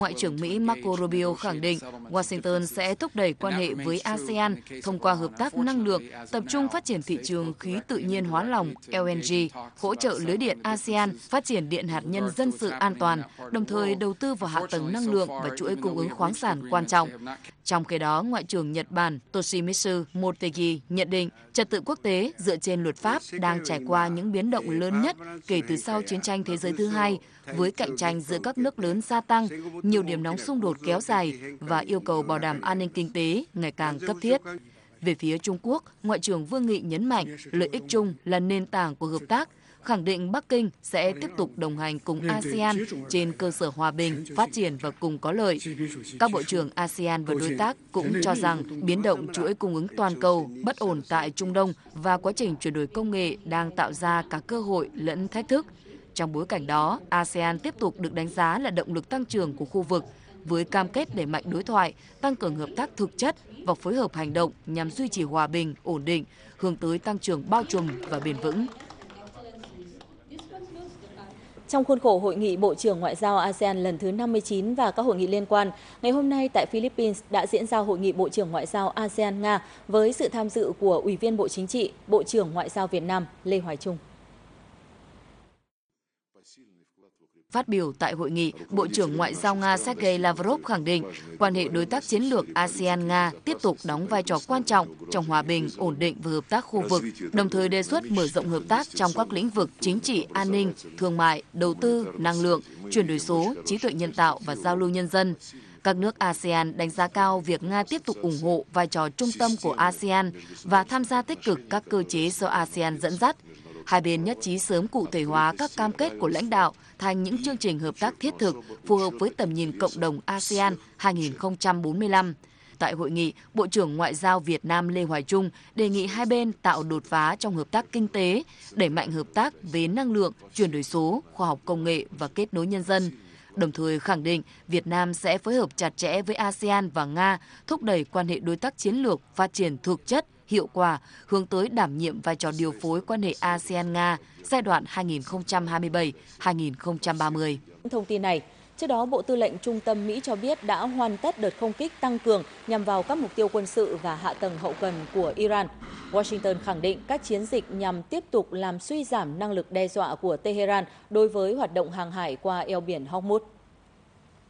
Ngoại trưởng Mỹ Marco Rubio khẳng định Washington sẽ thúc đẩy quan hệ với ASEAN thông qua hợp tác năng lượng, tập trung phát triển thị trường khí tự nhiên hóa lỏng LNG, hỗ trợ lưới điện ASEAN, phát triển điện hạt nhân dân sự an toàn, đồng thời đầu tư vào hạ tầng năng lượng và chuỗi cung ứng khoáng sản quan trọng. Trong khi đó, Ngoại trưởng Nhật Bản Toshimitsu Motegi nhận định trật tự quốc tế dựa trên luật pháp đang trải qua những biến động lớn nhất kể từ sau chiến tranh thế giới thứ hai, với cạnh tranh giữa các nước lớn gia tăng, nhiều điểm nóng xung đột kéo dài và yêu cầu bảo đảm an ninh kinh tế ngày càng cấp thiết. Về phía Trung Quốc, Ngoại trưởng Vương Nghị nhấn mạnh lợi ích chung là nền tảng của hợp tác, khẳng định Bắc Kinh sẽ tiếp tục đồng hành cùng ASEAN trên cơ sở hòa bình, phát triển và cùng có lợi. Các bộ trưởng ASEAN và đối tác cũng cho rằng biến động chuỗi cung ứng toàn cầu, bất ổn tại Trung Đông và quá trình chuyển đổi công nghệ đang tạo ra cả cơ hội lẫn thách thức. Trong bối cảnh đó, ASEAN tiếp tục được đánh giá là động lực tăng trưởng của khu vực, với cam kết đẩy mạnh đối thoại, tăng cường hợp tác thực chất và phối hợp hành động nhằm duy trì hòa bình, ổn định, hướng tới tăng trưởng bao trùm và bền vững. Trong khuôn khổ Hội nghị Bộ trưởng Ngoại giao ASEAN lần thứ 59 và các hội nghị liên quan, ngày hôm nay tại Philippines đã diễn ra Hội nghị Bộ trưởng Ngoại giao ASEAN-Nga với sự tham dự của Ủy viên Bộ Chính trị, Bộ trưởng Ngoại giao Việt Nam Lê Hoài Trung. Phát biểu tại hội nghị, Bộ trưởng Ngoại giao Nga Sergei Lavrov khẳng định quan hệ đối tác chiến lược ASEAN-Nga tiếp tục đóng vai trò quan trọng trong hòa bình, ổn định và hợp tác khu vực, đồng thời đề xuất mở rộng hợp tác trong các lĩnh vực chính trị, an ninh, thương mại, đầu tư, năng lượng, chuyển đổi số, trí tuệ nhân tạo và giao lưu nhân dân. Các nước ASEAN đánh giá cao việc Nga tiếp tục ủng hộ vai trò trung tâm của ASEAN và tham gia tích cực các cơ chế do ASEAN dẫn dắt. Hai bên nhất trí sớm cụ thể hóa các cam kết của lãnh đạo thành những chương trình hợp tác thiết thực phù hợp với tầm nhìn cộng đồng ASEAN 2045. Tại hội nghị, Bộ trưởng Ngoại giao Việt Nam Lê Hoài Trung đề nghị hai bên tạo đột phá trong hợp tác kinh tế, đẩy mạnh hợp tác về năng lượng, chuyển đổi số, khoa học công nghệ và kết nối nhân dân. Đồng thời khẳng định Việt Nam sẽ phối hợp chặt chẽ với ASEAN và Nga thúc đẩy quan hệ đối tác chiến lược phát triển thực chất, hiệu quả, hướng tới đảm nhiệm vai trò điều phối quan hệ ASEAN-Nga giai đoạn 2027-2030. Thông tin này, trước đó Bộ Tư lệnh Trung tâm Mỹ cho biết đã hoàn tất đợt không kích tăng cường nhằm vào các mục tiêu quân sự và hạ tầng hậu cần của Iran. Washington khẳng định các chiến dịch nhằm tiếp tục làm suy giảm năng lực đe dọa của Tehran đối với hoạt động hàng hải qua eo biển Hormuz.